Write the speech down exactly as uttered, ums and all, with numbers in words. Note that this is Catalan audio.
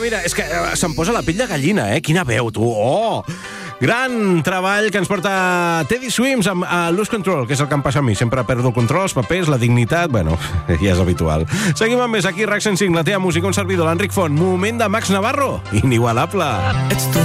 mira, és que eh, se'm posa la pell de gallina, eh? Quina veu, tu! Oh! Gran treball que ens porta Teddy Swims amb uh, Lose Control, que és el que em passa a mi. Sempre perdo el control, els papers, la dignitat... Bueno, ja és habitual. Seguim amb més aquí, RAC cent cinc, la teva música, un servidor, l'Enric Font. Moment de Max Navarro, inigualable. Ets tu